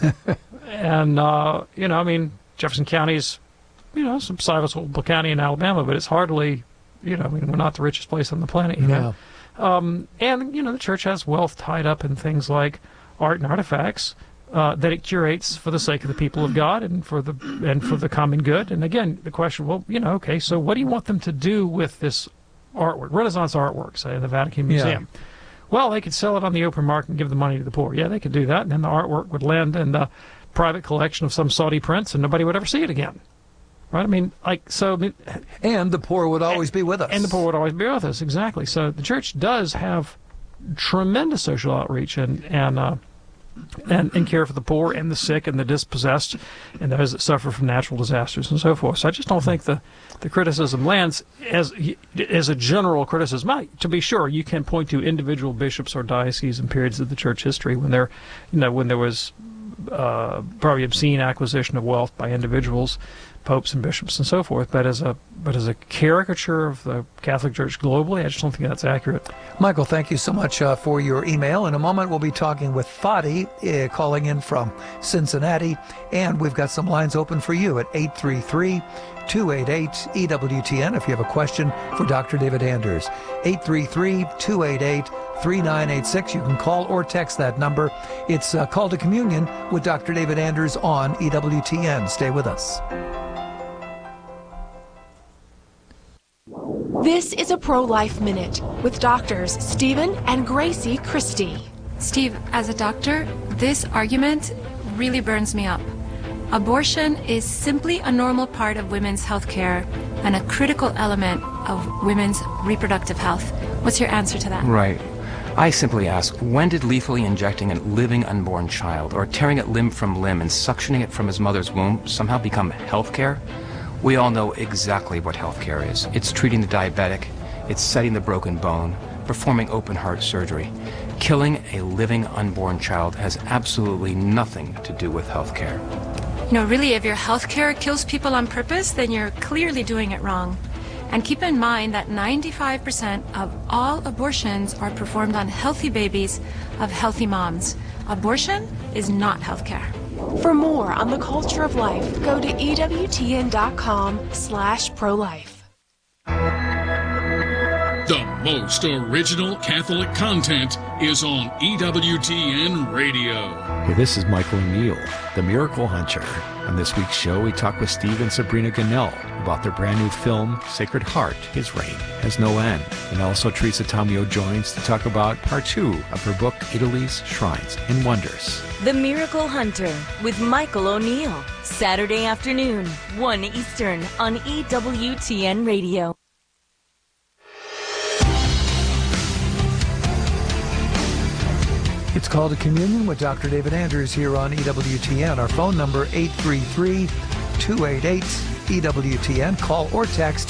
And, I mean, Jefferson County's, some sizable county in Alabama, but it's hardly, I mean, we're not the richest place on the planet. No. And, the church has wealth tied up in things like art and artifacts that it curates for the sake of the people of God and for the common good. And again, the question, well, okay, so what do you want them to do with this artwork, Renaissance artwork, say, in the Vatican Museum? Yeah. Well, they could sell it on the open market and give the money to the poor. Yeah, they could do that, and then the artwork would land in the private collection of some Saudi prince, and nobody would ever see it again. Right? I mean, and the poor would always be with us. And the poor would always be with us, exactly. So the church does have tremendous social outreach and care for the poor and the sick and the dispossessed and those that suffer from natural disasters and so forth. So I just don't think the criticism lands as a general criticism. To be sure, you can point to individual bishops or dioceses in periods of the church history when there was probably obscene acquisition of wealth by individuals, popes and bishops and so forth, but as a caricature of the Catholic Church globally, I just don't think that's accurate. Michael, thank you so much for your email. In a moment, we'll be talking with Fadi, calling in from Cincinnati, and we've got some lines open for you at 833-288-EWTN if you have a question for Dr. David Anders. 833-288-3986. You can call or text that number. It's Call to Communion with Dr. David Anders on EWTN. Stay with us. This is a Pro-Life Minute with doctors Stephen and Gracie Christie. Steve, as a doctor, this argument really burns me up. Abortion is simply a normal part of women's health care and a critical element of women's reproductive health. What's your answer to that? Right. I simply ask, when did lethally injecting a living unborn child or tearing it limb from limb and suctioning it from his mother's womb somehow become health care? We all know exactly what health care is. It's treating the diabetic, it's setting the broken bone, performing open heart surgery. Killing a living unborn child has absolutely nothing to do with health care. Really, if your health care kills people on purpose, then you're clearly doing it wrong. And keep in mind that 95% of all abortions are performed on healthy babies of healthy moms. Abortion is not health care. For more on the culture of life, go to EWTN.com/prolife. The most original Catholic content is on EWTN Radio. Hey, this is Michael O'Neill, the Miracle Hunter. On this week's show, we talk with Steve and Sabrina Gunnell about their brand new film, Sacred Heart, His Reign Has No End. And also Teresa Tomeo joins to talk about part 2 of her book, Italy's Shrines and Wonders. The Miracle Hunter with Michael O'Neill, Saturday afternoon, 1 Eastern on EWTN Radio. It's Call to Communion with Dr. David Anders here on EWTN. Our phone number, 833-288-EWTN. Call or text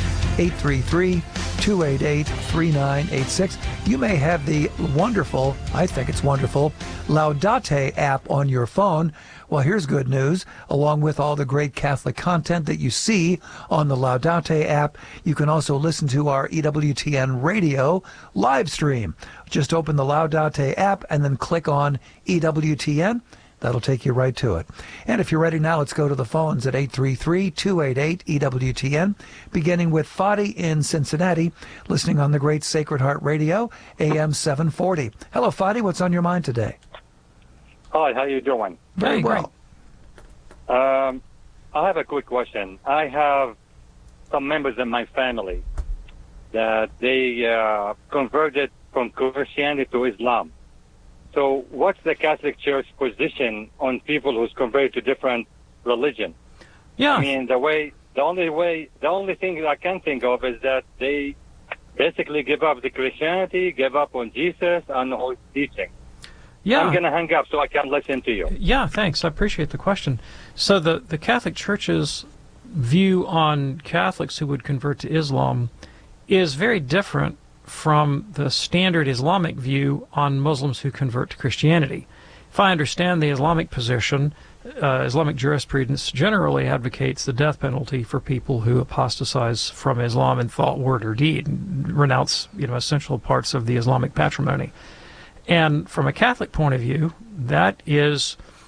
833-288-3986. You may have the wonderful, I think it's wonderful, Laudate app on your phone. Well, here's good news. Along with all the great Catholic content that you see on the Laudate app, you can also listen to our EWTN radio live stream. Just open the Laudate app and then click on EWTN. That'll take you right to it. And if you're ready now, let's go to the phones at 833-288-EWTN, beginning with Fadi in Cincinnati, listening on the great Sacred Heart Radio, AM 740. Hello, Fadi. What's on your mind today? Hi, how you doing? Very well. I have a quick question. I have some members in my family that they converted from Christianity to Islam. So what's the Catholic Church position on people who's converted to different religion? Yeah. I mean, the only thing I can think of is that they basically give up the Christianity, give up on Jesus and all his teaching. Yeah. I'm going to hang up so I can listen to you. Yeah, thanks. I appreciate the question. So the Catholic Church's view on Catholics who would convert to Islam is very different from the standard Islamic view on Muslims who convert to Christianity. If I understand the Islamic position, Islamic jurisprudence generally advocates the death penalty for people who apostatize from Islam in thought, word, or deed, and renounce, essential parts of the Islamic patrimony. And from a Catholic point of view, that is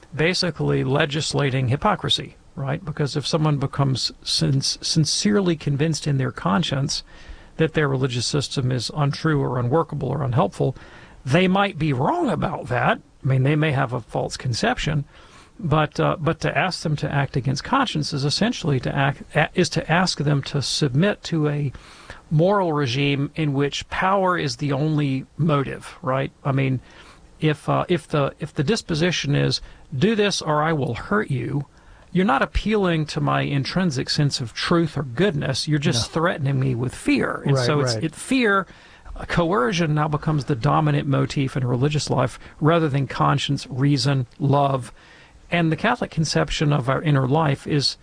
basically legislating hypocrisy, right? Because if someone becomes sincerely convinced in their conscience that their religious system is untrue or unworkable or unhelpful, they might be wrong about that. I mean, they may have a false conception, but to ask them to act against conscience is essentially to ask them to submit to a moral regime in which power is the only motive, right? I mean, if the disposition is do this or I will hurt you, you're not appealing to my intrinsic sense of truth or goodness. You're just threatening me with fear. And so fear, coercion now becomes the dominant motif in religious life rather than conscience, reason, love. And the Catholic conception of our inner life is,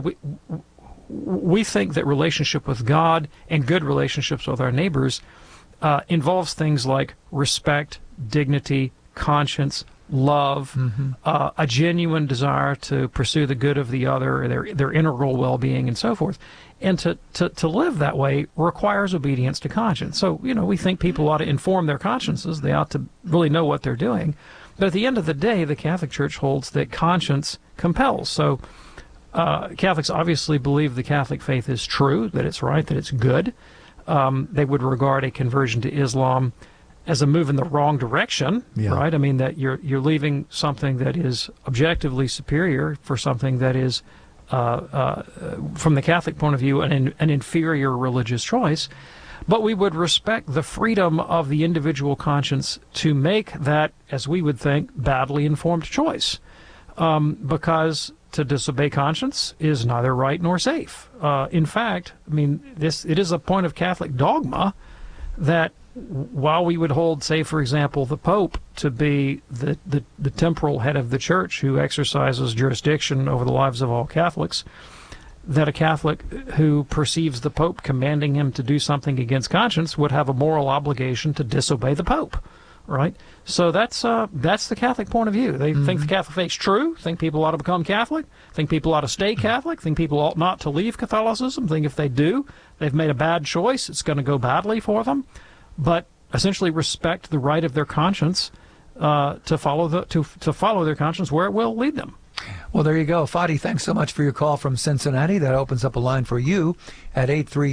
we think that relationship with God and good relationships with our neighbors involves things like respect, dignity, conscience, love, a genuine desire to pursue the good of the other, their integral well-being, and so forth. And to live that way requires obedience to conscience. So, we think people ought to inform their consciences. They ought to really know what they're doing. But at the end of the day, the Catholic Church holds that conscience compels. So Catholics obviously believe the Catholic faith is true, that it's right, that it's good. They would regard a conversion to Islam as a move in the wrong direction, right? I mean, that you're leaving something that is objectively superior for something that is, from the Catholic point of view, an inferior religious choice. But we would respect the freedom of the individual conscience to make that, as we would think, badly informed choice. Because to disobey conscience is neither right nor safe. In fact, I mean, it is a point of Catholic dogma that while we would hold, say, for example, the Pope to be the temporal head of the Church who exercises jurisdiction over the lives of all Catholics, that a Catholic who perceives the Pope commanding him to do something against conscience would have a moral obligation to disobey the Pope, right? So that's the Catholic point of view. They think the Catholic faith's true, think people ought to become Catholic, think people ought to stay Catholic, think people ought not to leave Catholicism, think if they do, they've made a bad choice, it's going to go badly for them, but essentially respect the right of their conscience to follow their conscience where it will lead them. Well, there you go. Fadi, thanks so much for your call from Cincinnati. That opens up a line for you at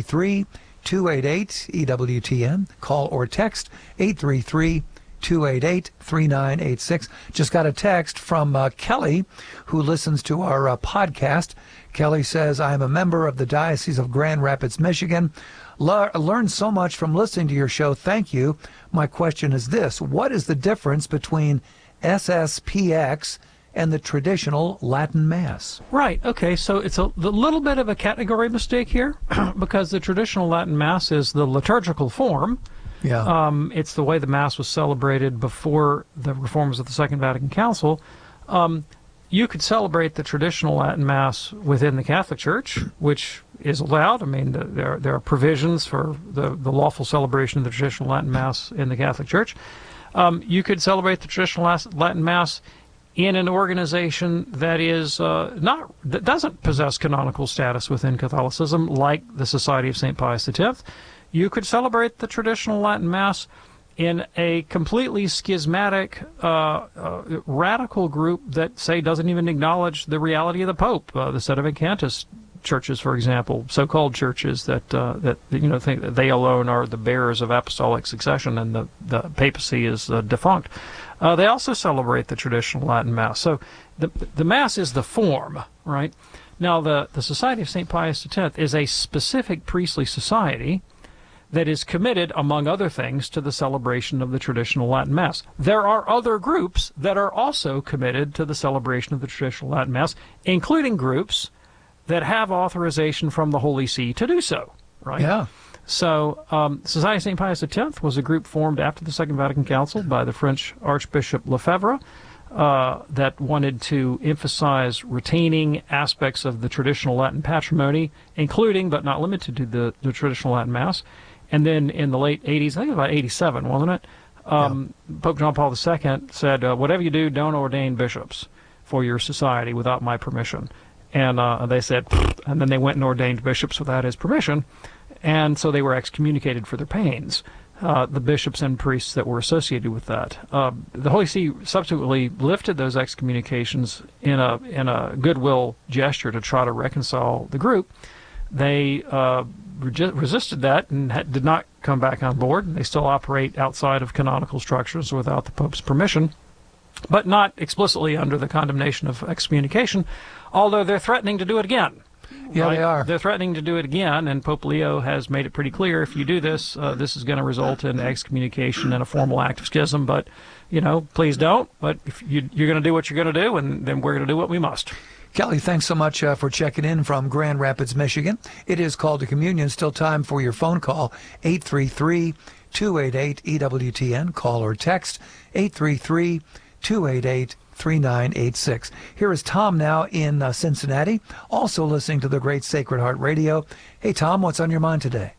833-288-EWTN. Call or text 833-288-3986. Just got a text from Kelly, who listens to our podcast. Kelly says, I am a member of the Diocese of Grand Rapids, Michigan. Learned so much from listening to your show. Thank you. My question is this. What is the difference between SSPX and the traditional Latin Mass? Right. Okay. So it's a little bit of a category mistake here because the traditional Latin Mass is the liturgical form. Yeah. It's the way the Mass was celebrated before the reforms of the Second Vatican Council. You could celebrate the traditional Latin Mass within the Catholic Church, which is allowed. I mean, there are provisions for the lawful celebration of the traditional Latin Mass in the Catholic Church. You could celebrate the traditional Latin Mass in an organization that that doesn't possess canonical status within Catholicism, like the Society of St. Pius X. You could celebrate the traditional Latin Mass in a completely schismatic, radical group that, say, doesn't even acknowledge the reality of the Pope. The Sedevacantist churches, for example, so-called churches that think that they alone are the bearers of apostolic succession and the papacy is defunct. They also celebrate the traditional Latin Mass. So the Mass is the form, right? Now, the Society of St. Pius X is a specific priestly society that is committed, among other things, to the celebration of the traditional Latin Mass. There are other groups that are also committed to the celebration of the traditional Latin Mass, including groups that have authorization from the Holy See to do so, right? Yeah. So, Society of St. Pius X was a group formed after the Second Vatican Council by the French Archbishop Lefebvre that wanted to emphasize retaining aspects of the traditional Latin patrimony, including, but not limited to, the traditional Latin Mass. And then in the late 80s, I think it was about 87, wasn't it? Pope John Paul II said, whatever you do, don't ordain bishops for your society without my permission. And they said, and then they went and ordained bishops without his permission. And so they were excommunicated for their pains. the bishops and priests that were associated with that. The Holy See subsequently lifted those excommunications in a goodwill gesture to try to reconcile the group. They resisted that and did not come back on board. They still operate outside of canonical structures without the Pope's permission, but not explicitly under the condemnation of excommunication, although they're threatening to do it again. Yeah, right? they are. They're threatening to do it again, and Pope Leo has made it pretty clear, if you do this, this is going to result in excommunication and a formal act of schism, but, please don't. But if you're going to do what you're going to do, and then we're going to do what we must. Kelly, thanks so much for checking in from Grand Rapids, Michigan. It is Call to Communion. Still time for your phone call, 833-288-EWTN. Call or text 833-288-3986. Here is Tom now in Cincinnati, also listening to the great Sacred Heart Radio. Hey, Tom, what's on your mind today?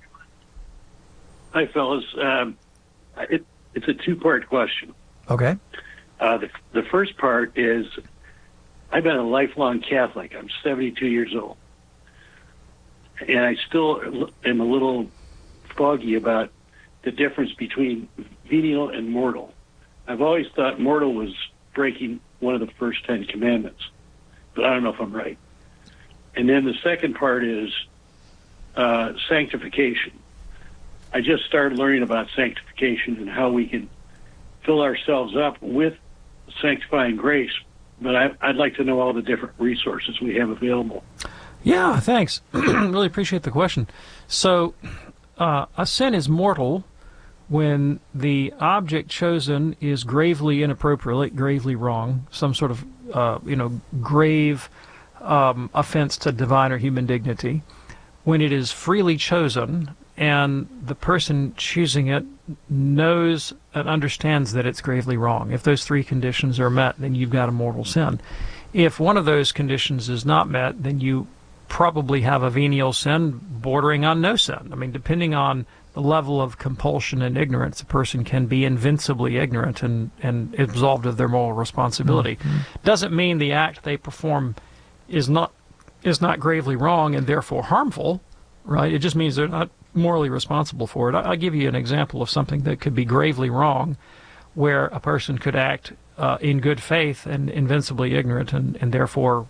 Hi, fellas. It's a two-part question. Okay. The first part is, I've been a lifelong Catholic. I'm 72 years old. And I still am a little foggy about the difference between venial and mortal. I've always thought mortal was breaking one of the first 10 commandments, but I don't know if I'm right. And then the second part is sanctification. I just started learning about sanctification and how we can fill ourselves up with sanctifying grace, but I'd like to know all the different resources we have available. Yeah, thanks. Really appreciate the question. So, a sin is mortal when the object chosen is gravely inappropriate, gravely wrong, some sort of, grave offense to divine or human dignity. When it is freely chosen and the person choosing it knows and understands that it's gravely wrong. If those three conditions are met, then you've got a mortal sin. If one of those conditions is not met, then you probably have a venial sin bordering on no sin. I mean, depending on the level of compulsion and ignorance, a person can be invincibly ignorant and absolved of their moral responsibility. Mm-hmm. Doesn't mean the act they perform is not gravely wrong and therefore harmful, right? It just means they're not morally responsible for it. I'll give you an example of something that could be gravely wrong, where a person could act in good faith and invincibly ignorant, and therefore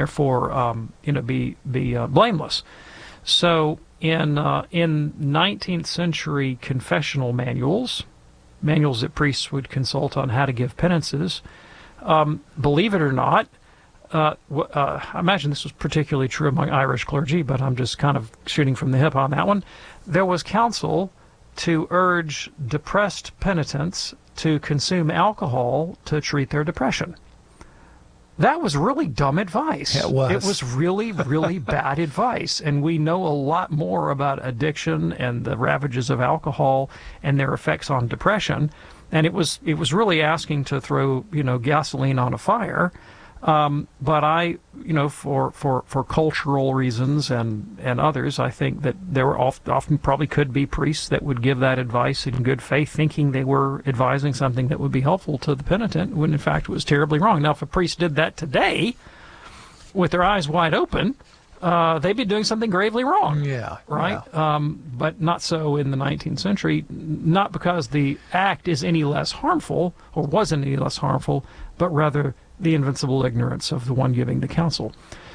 be blameless. So in 19th century confessional manuals that priests would consult on how to give penances, believe it or not, I imagine this was particularly true among Irish clergy, but I'm just kind of shooting from the hip on that one. There was counsel to urge depressed penitents to consume alcohol to treat their depression. That was really dumb advice. It was. It was really, really bad advice. And we know a lot more about addiction and the ravages of alcohol and their effects on depression. And it was really asking to throw, gasoline on a fire. But I, for cultural reasons and others, I think that there were often probably could be priests that would give that advice in good faith, thinking they were advising something that would be helpful to the penitent, when in fact it was terribly wrong. Now, if a priest did that today, with their eyes wide open, they'd be doing something gravely wrong. Yeah. Right? Yeah. But not so in the 19th century, not because the act is any less harmful, or wasn't any less harmful, but rather the invincible ignorance of the one giving the counsel.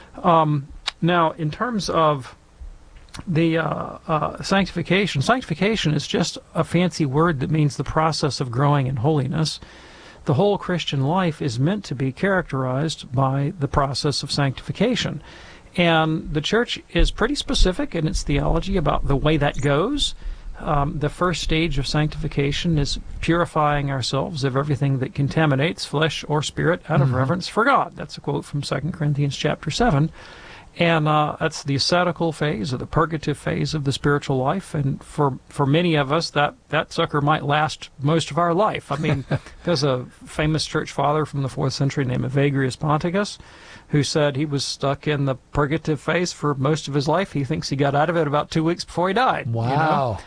Now, in terms of the sanctification is just a fancy word that means the process of growing in holiness. The whole Christian life is meant to be characterized by the process of sanctification. And the Church is pretty specific in its theology about the way that goes. The first stage of sanctification is purifying ourselves of everything that contaminates flesh or spirit out of reverence for God. That's a quote from 2 Corinthians chapter 7. And that's the ascetical phase, or the purgative phase of the spiritual life. And for many of us, that sucker might last most of our life. I mean, there's a famous church father from the 4th century named Evagrius Ponticus, who said he was stuck in the purgative phase for most of his life. He thinks he got out of it about 2 weeks before he died. Wow.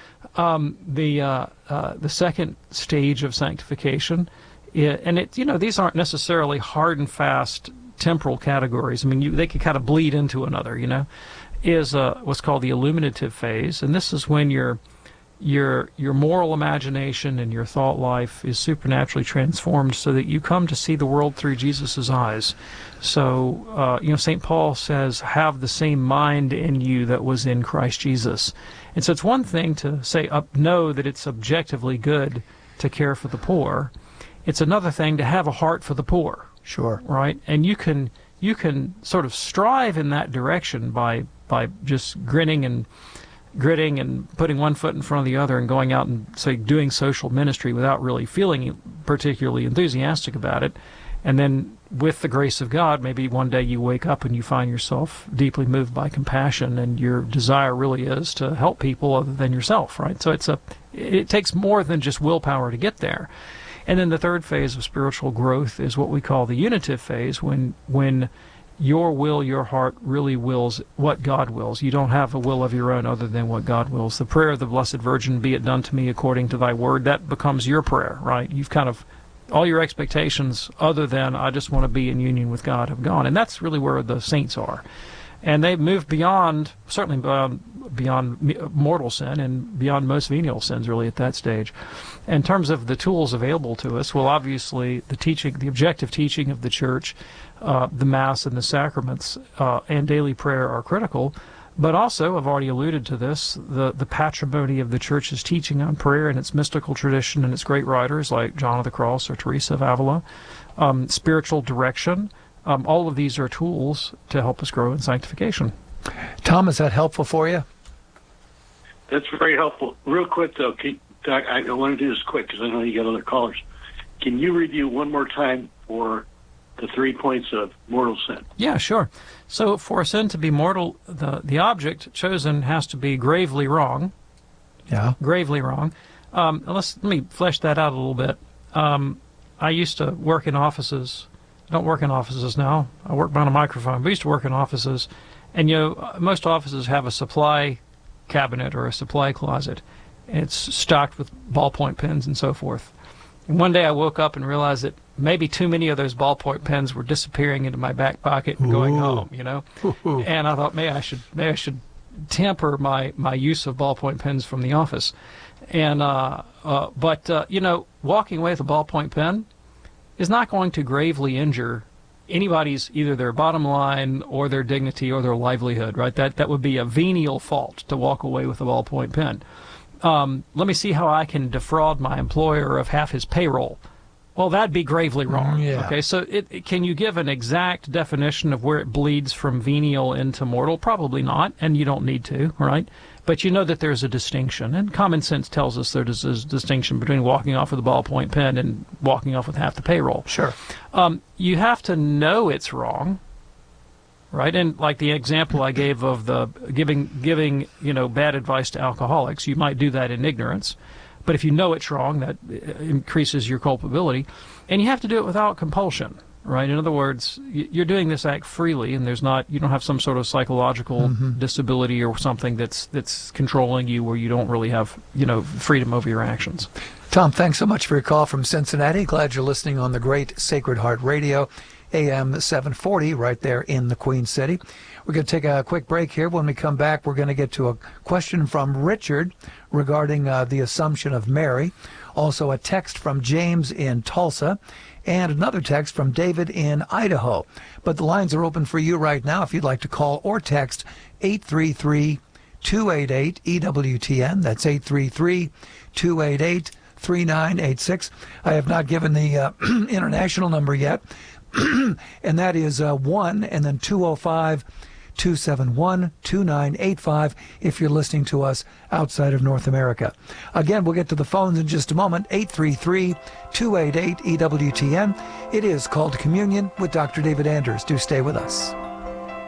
The second stage of sanctification, and these aren't necessarily hard and fast temporal categories. I mean, they could kind of bleed into another. Is what's called the illuminative phase, and this is when you're your moral imagination and your thought life is supernaturally transformed so that you come to see the world through Jesus' eyes. So, St. Paul says, have the same mind in you that was in Christ Jesus. And so it's one thing to say, know that it's objectively good to care for the poor. It's another thing to have a heart for the poor. Sure. Right? And you can sort of strive in that direction by just gritting and putting one foot in front of the other and going out and, say, doing social ministry without really feeling particularly enthusiastic about it. And then with the grace of God, maybe one day you wake up and you find yourself deeply moved by compassion, and your desire really is to help people other than yourself, right? So it takes more than just willpower to get there. And then the third phase of spiritual growth is what we call the unitive phase, when your will, your heart really wills what God wills. You don't have a will of your own other than what God wills. The prayer of the Blessed Virgin, be it done to me according to thy word, that becomes your prayer, right? You've kind of, all your expectations other than I just want to be in union with God have gone. And that's really where the saints are. And they've moved beyond, certainly beyond mortal sin and beyond most venial sins really at that stage. In terms of the tools available to us, well, obviously the objective teaching of the Church, the Mass and the sacraments, and daily prayer are critical. But also, I've already alluded to this, the patrimony of the Church's teaching on prayer and its mystical tradition and its great writers like John of the Cross or Teresa of Avila, spiritual direction. All of these are tools to help us grow in sanctification. Tom, is that helpful for you? That's very helpful. Real quick, though, Doc, I want to do this quick because I know you got other callers. Can you review one more time for the 3 points of mortal sin? Yeah, sure. So for a sin to be mortal, the object chosen has to be gravely wrong. Yeah. Gravely wrong. Let me flesh that out a little bit. I used to work in offices. I don't work in offices now. I work behind a microphone. We used to work in offices, and most offices have a supply cabinet or a supply closet. It's stocked with ballpoint pens and so forth. And one day I woke up and realized that maybe too many of those ballpoint pens were disappearing into my back pocket and going home, And I thought maybe I should temper my use of ballpoint pens from the office. And walking away with a ballpoint pen is not going to gravely injure anybody's, either their bottom line or their dignity or their livelihood, right? That would be a venial fault to walk away with a ballpoint pen. Let me see how I can defraud my employer of half his payroll. Well, that'd be gravely wrong. Yeah. Okay, so can you give an exact definition of where it bleeds from venial into mortal? Probably not, and you don't need to, right? But you know that there's a distinction, and common sense tells us there's a distinction between walking off with a ballpoint pen and walking off with half the payroll. Sure. You have to know it's wrong, right? And like the example I gave of the giving bad advice to alcoholics, you might do that in ignorance. But if you know it's wrong, that increases your culpability. And you have to do it without compulsion, right? In other words, you're doing this act freely, and you don't have some sort of psychological disability or something that's controlling you where you don't really have, freedom over your actions. Tom, thanks so much for your call from Cincinnati. Glad you're listening on the great Sacred Heart Radio, AM 740, right there in the Queen City. We're going to take a quick break here. When we come back, we're going to get to a question from Richard regarding the Assumption of Mary. Also a text from James in Tulsa, and another text from David in Idaho. But the lines are open for you right now if you'd like to call or text 833-288-EWTN. That's 833-288-3986. I have not given the international number yet, and that is 1 and then 205-271-2985 if you're listening to us outside of North America. Again, we'll get to the phones in just a moment. 833-288-EWTN. It is Called to Communion with Dr. David Anders. Do stay with us.